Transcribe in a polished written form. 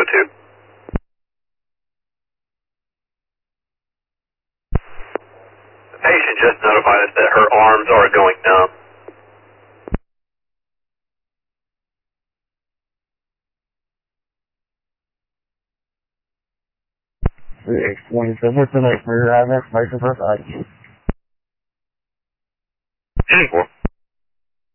202. The patient just notified us that her arms are going numb. 27, what's the next for your information for us? 24.